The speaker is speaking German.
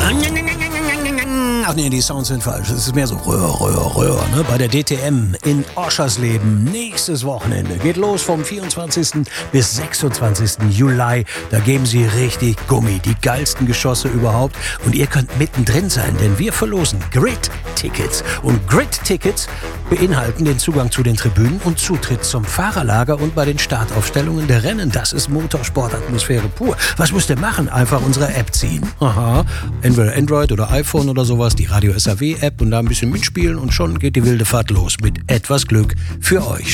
Ach nee, die Sounds sind falsch. Es ist mehr so Röhr, ne? Bei der DTM in Oschersleben. Nächstes Wochenende geht los vom 24. bis 26. Juli. Da geben sie richtig Gummi. Die geilsten Geschosse überhaupt. Und ihr könnt mittendrin sein, denn wir verlosen Grid-Tickets. Und Grid-Tickets beinhalten den Zugang zu den Tribünen und Zutritt zum Fahrerlager und bei den Startaufstellungen der Rennen. Das ist Motorsportatmosphäre pur. Was müsst ihr machen? Einfach unsere App ziehen. Aha. Entweder Android oder iPhone oder sowas. Die Radio SAW-App und da ein bisschen mitspielen und schon geht die wilde Fahrt los. Mit etwas Glück für euch.